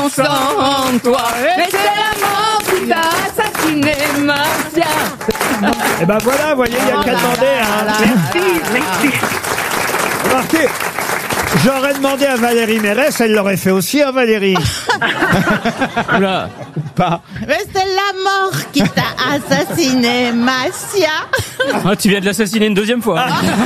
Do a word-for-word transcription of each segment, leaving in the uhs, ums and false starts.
sans toi. Mais c'est la mort qui t'a assassiné, Marcia. Et ben voilà, vous voyez, il n'y a qu'à demander. Hein. Merci, merci. Remarquez, j'aurais demandé à Valérie Mérès, elle l'aurait fait aussi, hein, Valérie. Oula, pas. Mais c'est la mort qui t'a assassiné, Marcia. Ah, tu viens de l'assassiner une deuxième fois.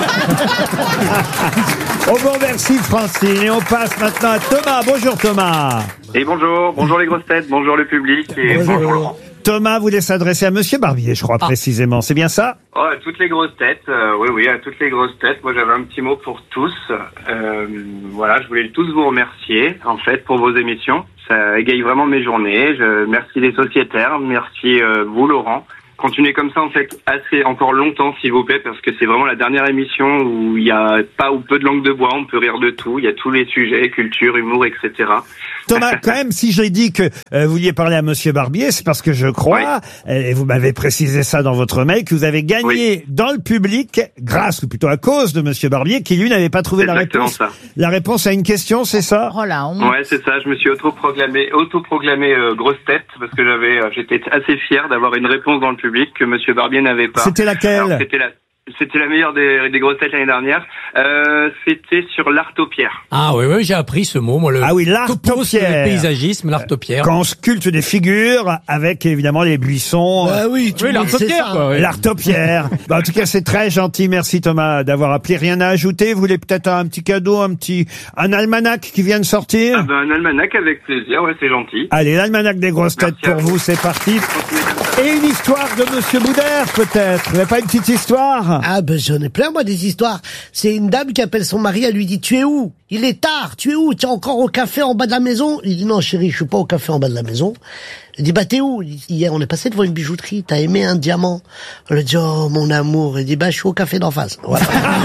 Oh bon, merci Francine. Et on passe maintenant à Thomas. Bonjour Thomas. Et bonjour, bonjour les grosses têtes, bonjour le public. Et bonjour. bonjour. Thomas voulait s'adresser à Monsieur Barbier, je crois, ah. précisément. C'est bien ça? Oh, à toutes les grosses têtes, euh, oui, oui, à toutes les grosses têtes. Moi, j'avais un petit mot pour tous. Euh, voilà, je voulais tous vous remercier, en fait, pour vos émissions. Ça égaye vraiment mes journées. Je merci les sociétaires, merci euh, vous, Laurent. Continuez comme ça, en fait, assez encore longtemps, s'il vous plaît, parce que c'est vraiment la dernière émission où il y a pas ou peu de langue de bois, on peut rire de tout, il y a tous les sujets, culture, humour, et cetera. Thomas, quand même, si j'ai dit que euh, vous vouliez parler à Monsieur Barbier, c'est parce que je crois, oui. et vous m'avez précisé ça dans votre mail, que vous avez gagné oui. dans le public, grâce ou plutôt à cause de Monsieur Barbier, qui lui n'avait pas trouvé la réponse. Ça. La réponse à une question, c'est ça? Oh là, on... Ouais, c'est ça. Je me suis autoproclamé, autoproclamé euh, grosse tête parce que j'avais, euh, j'étais assez fier d'avoir une réponse dans le public que Monsieur Barbier n'avait pas. C'était laquelle? Alors, c'était la... C'était la meilleure des, des grosses têtes l'année dernière. Euh, c'était sur l'artopierre. Ah oui, oui, j'ai appris ce mot, moi. Le ah oui, l'artopierre. Le paysagisme, l'artopierre. Quand on sculpte des figures avec évidemment les buissons. Ah oui, tu oui, l'artopierre, quoi. Oui. L'artopierre. Bah, en tout cas, c'est très gentil. Merci Thomas d'avoir appelé. Rien à ajouter. Vous voulez peut-être un petit cadeau, un petit, un almanach qui vient de sortir? Ah ben, un almanach avec plaisir. Ouais, c'est gentil. Allez, l'almanach des grosses têtes pour vous. vous, c'est parti. Et une histoire de Monsieur Boudère, peut-être. Vous n'avez pas une petite histoire? Ah ben j'en ai plein moi des histoires. C'est une dame qui appelle son mari, elle lui dit tu es où? Il est tard, tu es où? Tu es encore au café en bas de la maison? Il dit non chérie, je suis pas au café en bas de la maison. Elle dit bah t'es où? Il dit, hier on est passé devant une bijouterie, t'as aimé un diamant? Elle dit oh mon amour. Il dit bah je suis au café d'en face. Voilà.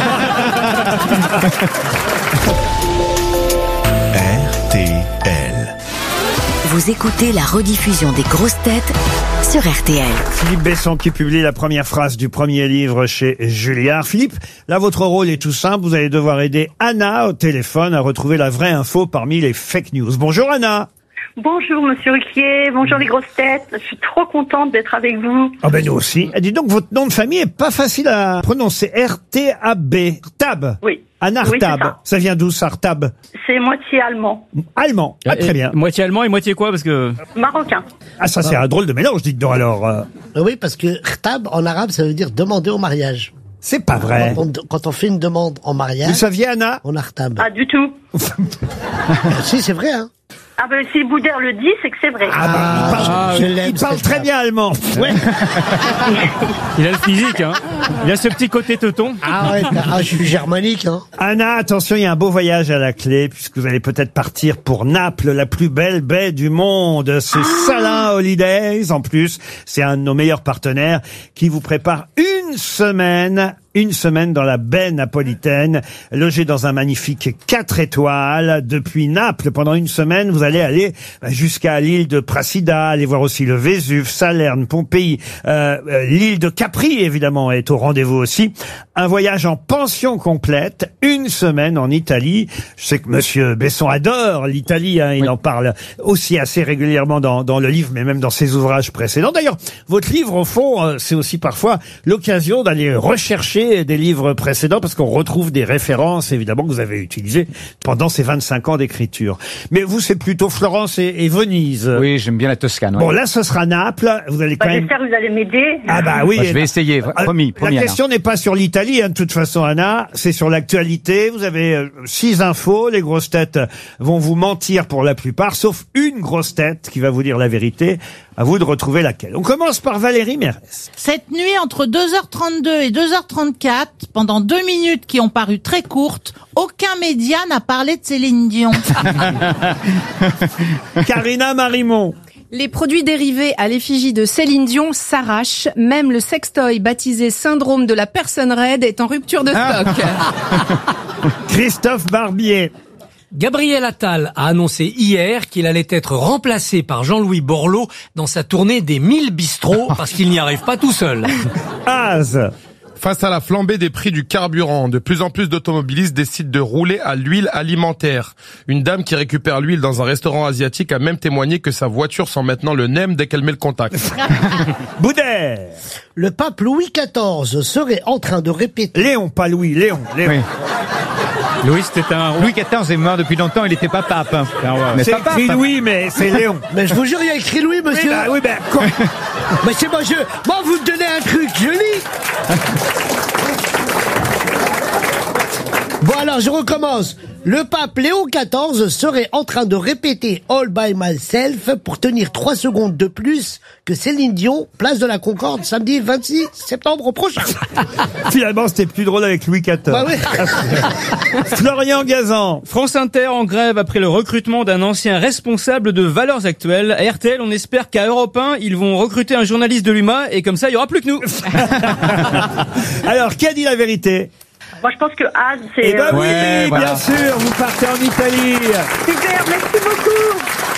R T L. Vous écoutez la rediffusion des grosses têtes sur R T L. Philippe Besson qui publie la première phrase du premier livre chez Julliard. Philippe, là votre rôle est tout simple, vous allez devoir aider Anna au téléphone à retrouver la vraie info parmi les fake news. Bonjour Anna. Bonjour Monsieur Ruquier, bonjour les grosses têtes, je suis trop contente d'être avec vous. Ah ben nous aussi. Et dis donc, votre nom de famille est pas facile à prononcer, R T A B. Rtab. Oui. Anna oui, Rtab. ça. ça vient d'où ça, Rtab? C'est moitié allemand. Allemand, ah, très bien. Moitié allemand et moitié quoi parce que... Marocain. Ah ça c'est un drôle de mélange, dites donc alors. Euh... Oui, parce que Rtab en arabe ça veut dire demander au mariage. C'est pas vrai. Quand on, quand on fait une demande en mariage... Vous saviez Anna? On a Rtab. Ah du tout. Si c'est vrai hein. Ah ben si Boudère le dit, c'est que c'est vrai. Ah, bah, il parle, ah, je il parle très bien allemand. Ouais. Il a le physique, hein. Il a ce petit côté teuton. Ah ouais, ah, je suis germanique, hein. Anna, attention, il y a un beau voyage à la clé, puisque vous allez peut-être partir pour Naples, la plus belle baie du monde. C'est ah. Salin Holidays, en plus. C'est un de nos meilleurs partenaires qui vous prépare une semaine Une semaine dans la baie napolitaine, logé dans un magnifique quatre étoiles. Depuis Naples, pendant une semaine, vous allez aller jusqu'à l'île de Procida, aller voir aussi le Vésuve, Salerne, Pompéi. Euh, l'île de Capri, évidemment, est au rendez-vous aussi. Un voyage en pension complète, une semaine en Italie. Je sais que Monsieur Besson adore l'Italie, hein, il oui. en parle aussi assez régulièrement dans, dans le livre, mais même dans ses ouvrages précédents. D'ailleurs, votre livre, au fond, c'est aussi parfois l'occasion d'aller rechercher des livres précédents parce qu'on retrouve des références évidemment que vous avez utilisées pendant ces vingt-cinq ans d'écriture. Mais vous, c'est plutôt Florence et, et Venise. Oui, j'aime bien la Toscane. Ouais. Bon, là, ce sera Naples. Vous allez quand bah, même... J'espère que vous allez m'aider. Ah bah oui. Bah, je vais essayer, promis. promis La question n'est pas sur l'Italie, hein, de toute façon, Anna. C'est sur l'actualité. Vous avez euh, six infos. Les grosses têtes vont vous mentir pour la plupart, sauf une grosse tête qui va vous dire la vérité. À vous de retrouver laquelle. On commence par Valérie Mérès. Cette nuit, entre deux heures trente-deux et deux heures trente-quatre, pendant deux minutes qui ont paru très courtes, aucun média n'a parlé de Céline Dion. Karina Marimon. Les produits dérivés à l'effigie de Céline Dion s'arrachent. Même le sextoy baptisé syndrome de la personne raide est en rupture de stock. Christophe Barbier. Gabriel Attal a annoncé hier qu'il allait être remplacé par Jean-Louis Borloo dans sa tournée des mille bistrots parce qu'il n'y arrive pas tout seul. Az. Face à la flambée des prix du carburant, de plus en plus d'automobilistes décident de rouler à l'huile alimentaire. Une dame qui récupère l'huile dans un restaurant asiatique a même témoigné que sa voiture sent maintenant le nem dès qu'elle met le contact. Boudère. Le pape Louis quatorze serait en train de répéter... Léon, pas Louis, Léon. Léon. Oui. Louis, c'était un roi. Louis quatorze est mort depuis longtemps, il n'était pas pape. Hein. Mais c'est écrit Louis, mais c'est Léon. Mais je vous jure, il y a écrit Louis, monsieur. Oui, bah, oui, bah, quand... Mais c'est moi, je... Moi, vous me donnez un truc, je lis. Bon, alors, je recommence. Le pape Léon quatorze serait en train de répéter All by myself pour tenir trois secondes de plus que Céline Dion, place de la Concorde, samedi vingt-six septembre prochain. Finalement, c'était plus drôle avec Louis quatorze. Bah oui. Florian Gazan. France Inter en grève après le recrutement d'un ancien responsable de Valeurs Actuelles. À R T L, on espère qu'à Europe un, ils vont recruter un journaliste de l'U M A et comme ça, il y aura plus que nous. Alors, qui a dit la vérité? Moi, je pense que Az, c'est... Eh ben euh, oui, Ouais, bien voilà. sûr, vous partez en Italie. Super, merci beaucoup.